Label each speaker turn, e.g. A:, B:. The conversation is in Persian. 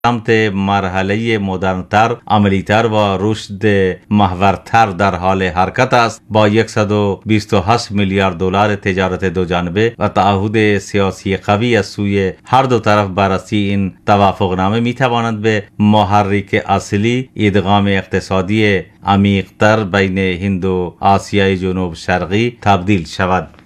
A: سمت مرحله مدرنتر، عملیتر و رشد محورتر در حال حرکت است. با 128 میلیارد دلار تجارت دو جانبه و تعهد سیاسی قوی از سوی هر دو طرف بررسی این توافقنامه می تواند به محرک اصلی ادغام اقتصادی عمیق‌تر بین هند و آسیای جنوب شرقی تبدیل شود.